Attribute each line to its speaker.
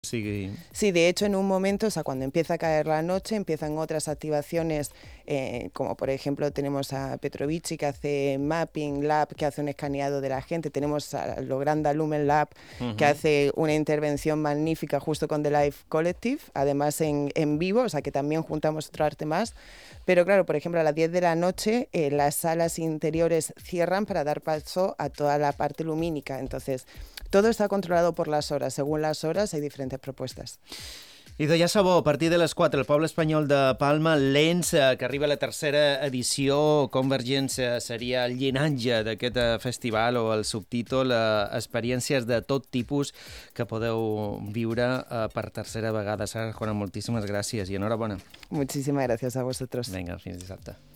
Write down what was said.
Speaker 1: Sí.
Speaker 2: Sí, de hecho en un momento, o sea, cuando empieza a caer la noche, empiezan otras activaciones, como por ejemplo tenemos a Petrovici que hace Mapping Lab, que hace un escaneado de la gente, tenemos a Logranda Lumen Lab, que hace una intervención magnífica justo con The Life Collective, además en vivo, o sea que también juntamos otro arte más. Pero claro, por ejemplo, a las 10 de la noche las salas interiores cierran para dar paso a toda la parte lumínica. Entonces, todo está controlado por las horas. Según las horas hay diferentes propuestas.
Speaker 1: Idò, ja sabó, a partir de les 4, el poble espanyol de Palma, Lens, que arriba a la tercera edició, Convergence seria el llinatge d'aquest festival, o el subtítol, experiències de tot tipus que podeu viure per tercera vegada. Sara Arjona, moltíssimes gràcies i enhorabona.
Speaker 2: Muchísimas gracias a vosotros.
Speaker 1: Vinga, fins dissabte.